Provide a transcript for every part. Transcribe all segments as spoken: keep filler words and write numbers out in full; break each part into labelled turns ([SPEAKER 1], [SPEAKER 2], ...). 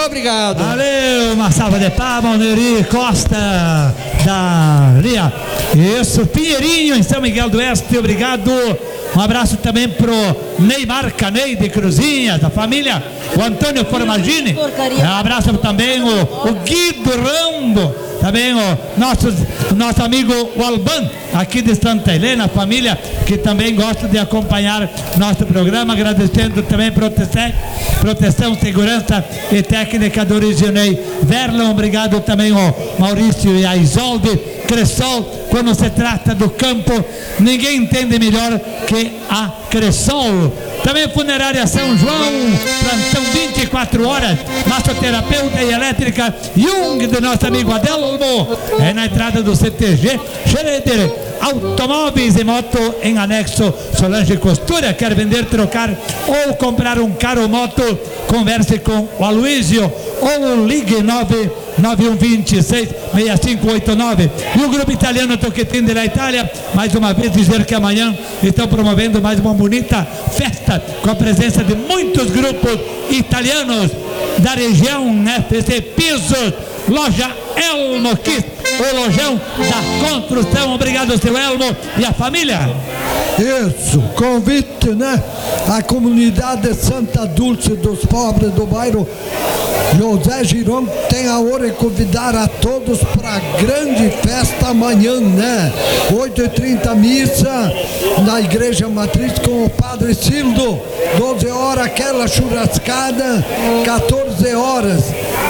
[SPEAKER 1] obrigado.
[SPEAKER 2] Valeu, uma salva de palmas, Neuri Costa da Ria. Isso, Pinheirinho em São Miguel do Oeste, obrigado. Um abraço também pro Neymar Canei de Cruzinha, da família, o Antônio Formagini. Um abraço também o, o Guido Rambo, também o nosso, o nosso amigo o Alban, aqui de Santa Helena, família que também gosta de acompanhar nosso programa, agradecendo também proteção, proteção, segurança e técnica do Originei Verlon, obrigado também o Maurício e a Isolde Cressol. Quando se trata do campo, ninguém entende melhor que a Cressol. Também Funerária São João, plantão vinte e quatro horas, massoterapeuta e elétrica Jung, do nosso amigo Adelmo, é na entrada do C T G Schroeder Automóveis e Moto, em anexo Solange Costura. Quer vender, trocar ou comprar um carro ou moto? Converse com o Aloysio ou ligue nove nove um dois seis, seis cinco oito nove. E o grupo italiano Tocchettini da Itália, mais uma vez dizer que amanhã estão promovendo mais uma bonita festa com a presença de muitos grupos italianos da região, F C Pisos, loja Elmo Kit, o lojão da construção. Obrigado, seu Elmo e a família.
[SPEAKER 3] Isso, convite, né? A comunidade Santa Dulce dos pobres do bairro José Giron tem a hora de convidar a todos para a grande festa amanhã, né? oito e trinta missa na Igreja Matriz com o Padre Sildo, doze horas aquela churrascada, quatorze horas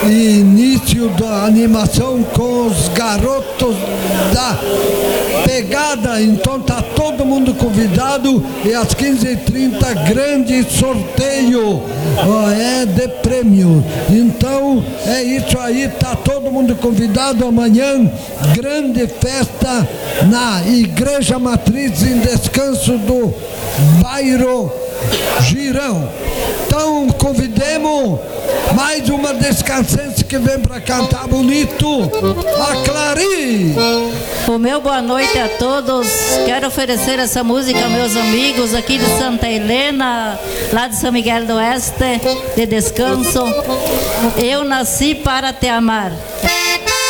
[SPEAKER 3] início da animação com os garotos da pegada. Então tá todo mundo convidado, e às quinze e trinta grande sorteio, ó, é de prêmio. Então é isso aí, tá todo mundo convidado amanhã, grande festa na Igreja Matriz em Descanso do bairro Girão. Então convidemos mais uma descansense que vem para cantar bonito, a Clari.
[SPEAKER 4] O meu boa noite a todos. Quero oferecer essa música aos meus amigos aqui de Santa Helena, lá de São Miguel do Oeste, de Descanso. Eu nasci para te amar.